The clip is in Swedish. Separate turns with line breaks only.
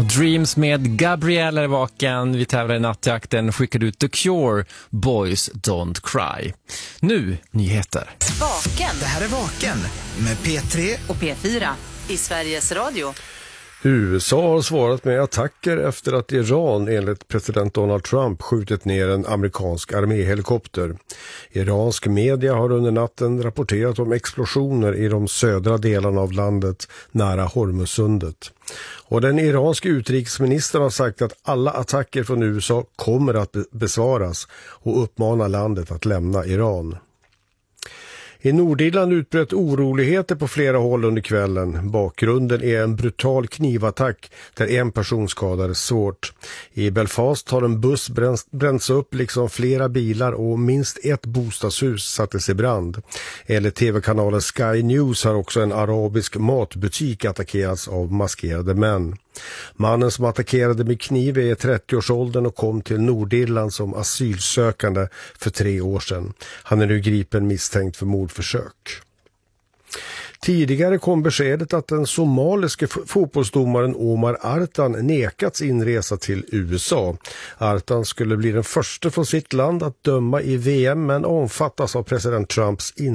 Dreams med Gabriella är vaken. Vi tävlar i nattjakten. Skickar ut The Cure, Boys Don't Cry. Nu, nyheter.
Vaken.
Det här är Vaken med P3
och P4 i Sveriges Radio.
USA har svarat med attacker efter att Iran enligt president Donald Trump skjutit ner en amerikansk arméhelikopter. Iransk media har under natten rapporterat om explosioner i de södra delarna av landet nära Hormuzsundet. Och den iranske utrikesministern har sagt att alla attacker från USA kommer att besvaras och uppmanar landet att lämna Iran. I Nordirland utbröt oroligheter på flera håll under kvällen. Bakgrunden är en brutal knivattack där en person skadades svårt. I Belfast har en buss bränts upp liksom flera bilar och minst ett bostadshus sattes i brand. Eller tv-kanalen Sky News har också en arabisk matbutik attackerats av maskerade män. Mannen som attackerade med kniv är i 30-årsåldern och kom till Nordirland som asylsökande för 3 år sedan. Han är nu gripen misstänkt för mordförsök. Tidigare kom beskedet att den somaliske fotbollsdomaren Omar Artan nekats inresa till USA. Artan skulle bli den första från sitt land att döma i VM men omfattas av president Trumps